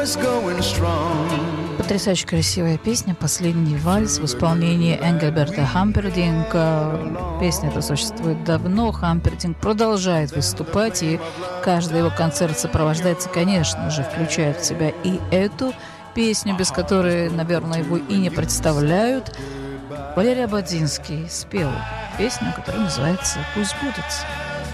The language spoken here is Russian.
Потрясающе красивая песня «Последний вальс» в исполнении Энгельберта Хампердинга. Песня эта существует давно. Хампердинг продолжает выступать, и каждый его концерт сопровождается, конечно же, включает в себя и эту песню, без которой, наверное, его и не представляют. Валерий Ободзинский спел песню, которая называется «Пусть будет».